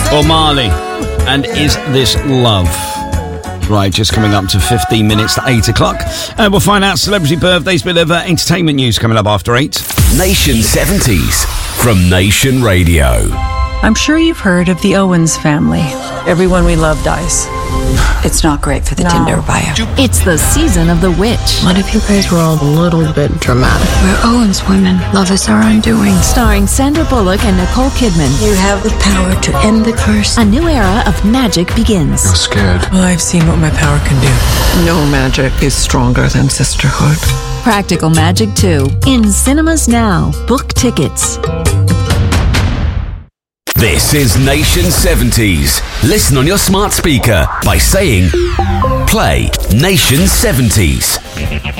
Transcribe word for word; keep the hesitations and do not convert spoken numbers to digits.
Or Marley. And Is This Love? Right, just coming up to fifteen minutes to eight o'clock. And we'll find out celebrity birthdays, bit of uh, entertainment news coming up after eight. Nation seventies from Nation Radio. I'm sure you've heard of the Owens family. Everyone we love dies. It's not great for the No. Tinder bio. It's the season of the witch. What if you guys were all a little bit dramatic? We're Owens women. Love is our undoing. Starring Sandra Bullock and Nicole Kidman. You have the power to end the curse. A new era of magic begins. You're scared. Well, I've seen what my power can do. No magic is stronger than sisterhood. Practical Magic two. In cinemas now. Book tickets. This is Nation seventies. Listen on your smart speaker by saying, play Nation seventies.